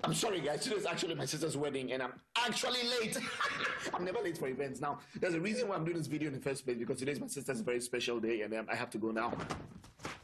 I'm sorry, guys. Today is actually my sister's wedding, and I'm actually late. I'm never late for events. Now, there's a reason why I'm doing this video in the first place, because today is my sister's very special day, and I have to go now.